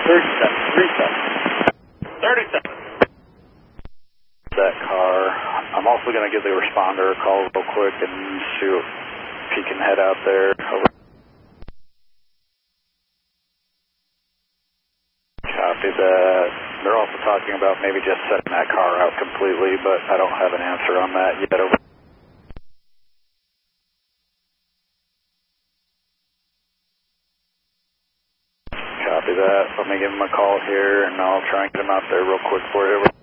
37. That car. I'm also going to give the responder a call real quick and see if he can head out there. Over. Copy that. They're also talking about maybe just setting that car out completely, but I don't have an answer on that yet. Over. Copy that. Let me give him a call here, and I'll try and get him out there real quick for you.